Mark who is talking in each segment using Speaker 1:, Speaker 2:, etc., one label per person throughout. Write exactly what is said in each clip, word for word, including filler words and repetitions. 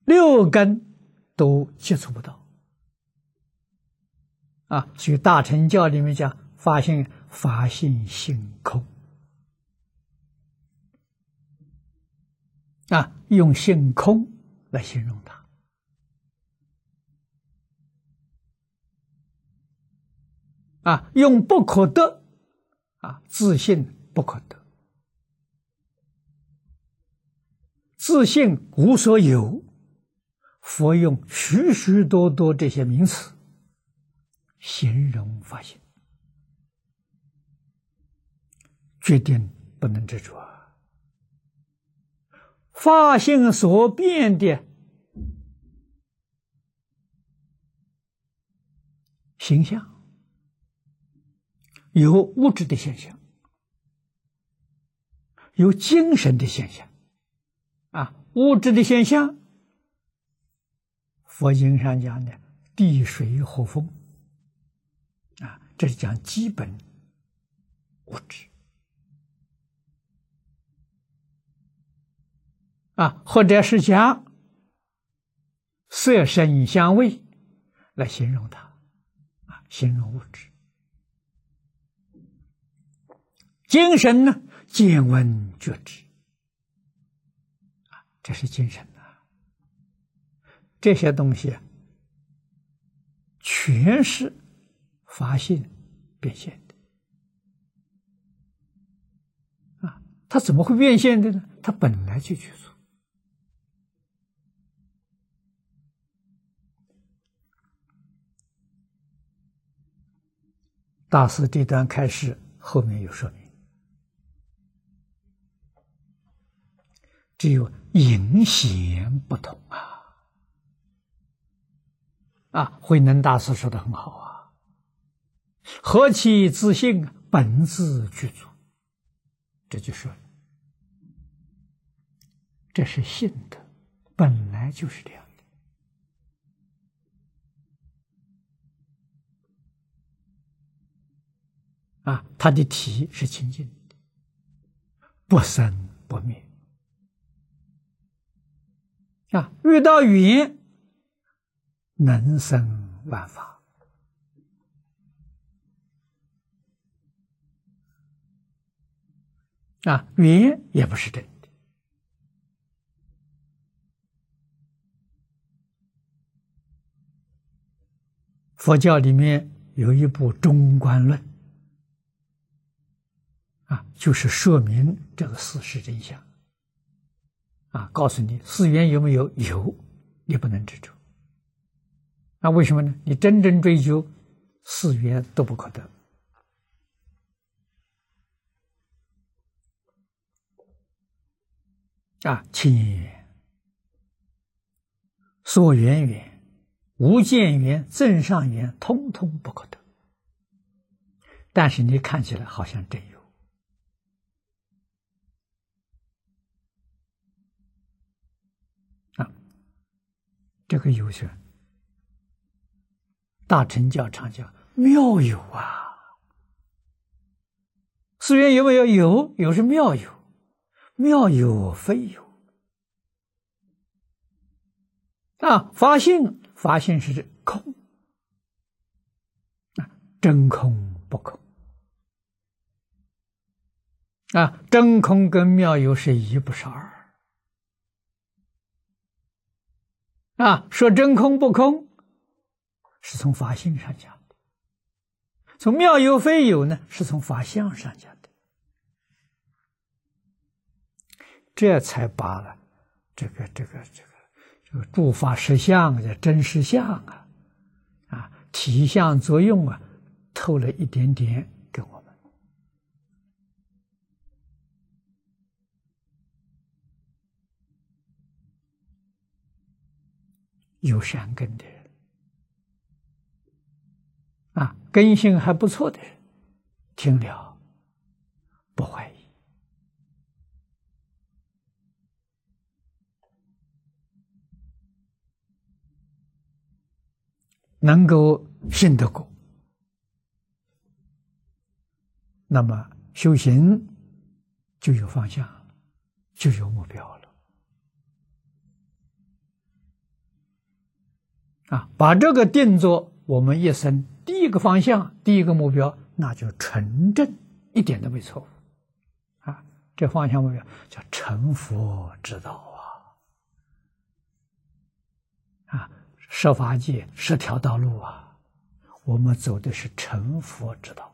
Speaker 1: 六根都接触不到啊。所以大乘教里面讲法性，法性性空啊，用性空来形容它啊，用不可得啊，自信不可得，自信无所有。佛用许许多多这些名词形容法性，决定不能执着啊。法性所变的形象，有物质的现象，有精神的现象啊。物质的现象，佛经上讲的地水火风啊，这是讲基本物质啊，或者是讲色声香味来形容它啊，形容物质。精神呢，见闻觉知啊，这是精神啊。这些东西全是法性变现的啊，它怎么会变现的呢？它本来就具足。大师这段开示后面有说明，只有隐显不同啊。啊，慧能大师说的很好啊，何其自性，本自具足。这就说了，这是性德，本来就是这样的啊。它的体是清净的，不生不灭啊。遇到语言，能生万法啊，语言也不是真的。佛教里面有一部《中观论》啊，就是说明这个事实真相啊，告诉你四缘有没有？有，你不能执着。那为什么呢？你真正追究四缘都不可得啊！亲缘、所缘缘、无间缘、正上缘，通通不可得。但是你看起来好像真有啊！这个有些大乘教常讲妙有啊，四缘有没有？有，有是妙有，妙有非有啊。法性，法性是空啊，真空不空啊，真空跟妙有是一不是二啊。说真空不空是从法性上讲的，从妙有非有呢是从法相上讲的，这才把了这个这个这个这个诸法实相的真实相啊啊体相作用啊透了一点点给我们。有善根的人啊，根性还不错的人，听了不怀疑，能够信得过，那么修行就有方向，就有目标了。 啊，把这个定作我们一生第一个方向、第一个目标，那就纯正，一点都没错误。啊，这方向目标叫成佛之道啊！啊，设法界十条道路啊，我们走的是成佛之道。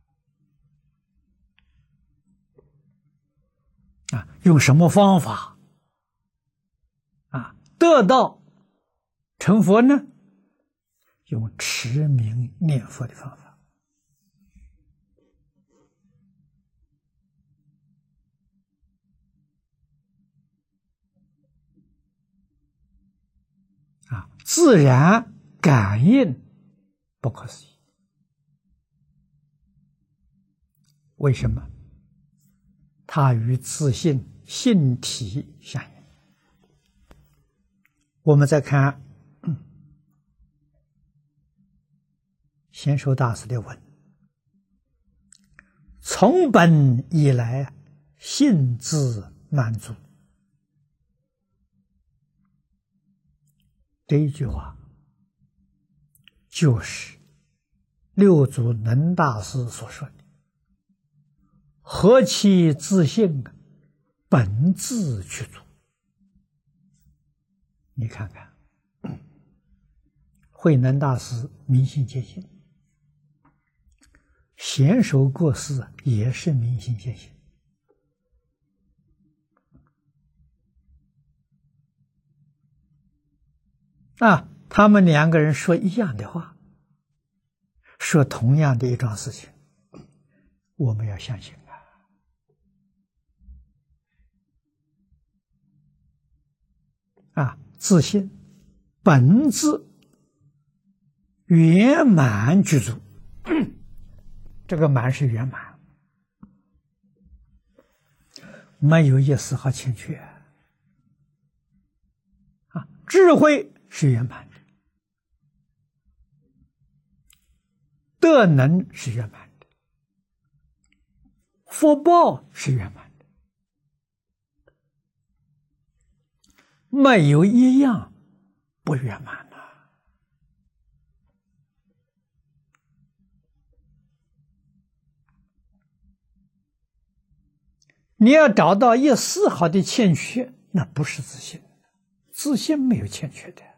Speaker 1: 啊，用什么方法啊得到成佛呢？用持名念佛的方法。啊，自然感应不可思议。为什么？它与自信性体相应。我们再看嗯、贤寿大师的文：从本以来，性自满足。这一句话就是六祖能大师所说的。何其自信啊！本自具足。你看看，慧能大师明心见性，贤首过世也是明心见性。啊，他们两个人说一样的话，说同样的一桩事情，我们要相信。啊，自信本自圆满具足，这个满是圆满，没有一丝毫欠缺。啊，智慧是圆满的，德能是圆满的，福报是圆满的。没有一样不圆满的。你要找到一丝毫的欠缺，那不是自信，自信没有欠缺的。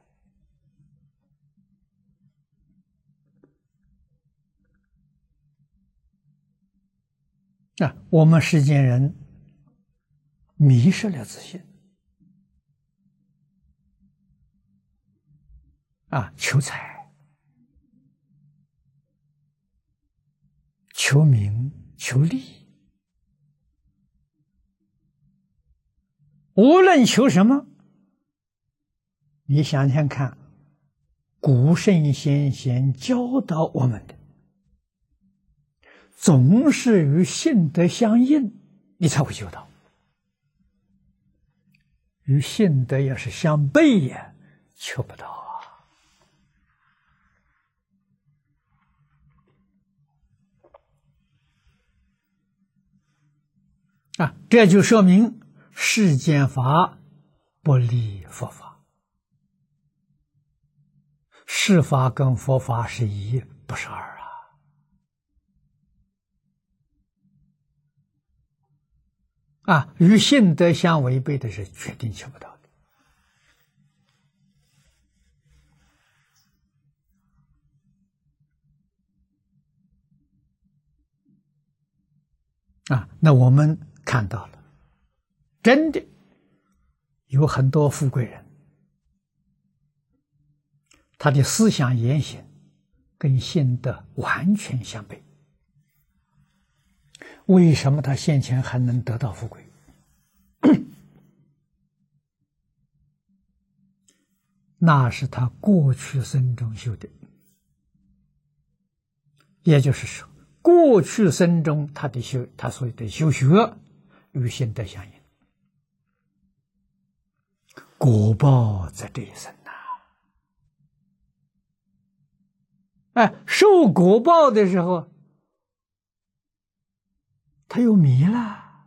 Speaker 1: 啊，我们世间人迷失了自信。啊，求财、求名、求利，无论求什么，你想想看，古圣先贤教导我们的，总是与性德相应，你才会求到。与性德要是相悖呀，求不到。啊，这就说明世间法不离佛法，世法跟佛法是一，不是二啊！啊，与性德相违背的是决定求不到的。啊，那我们看到了，真的有很多富贵人，他的思想言行跟性德完全相悖。为什么他先前还能得到富贵？那是他过去生中修的，也就是说，过去生中他的修，他所谓的修学与性德相应，果报在这一生呐。哎，受果报的时候，他又迷了，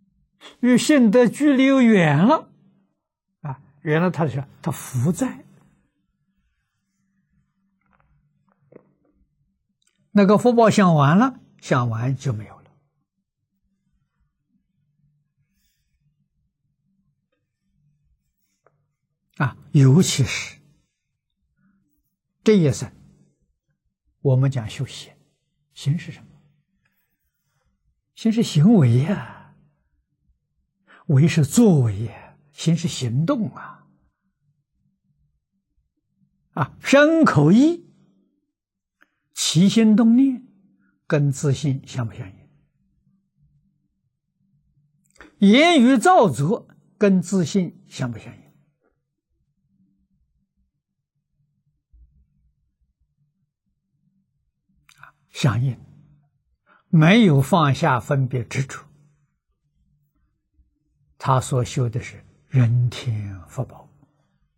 Speaker 1: 与性德距离又远了，啊，原来他是他福在， 那个福报享完了，享完就没有了。啊，尤其是这一生，我们讲修行，行是什么？行是行为呀，为是作为呀，行是行动啊。啊，身口意，起心动念，跟自信相不相应？言语造作跟自信相不相应？相应，没有放下分别执着，他所修的是人天福报。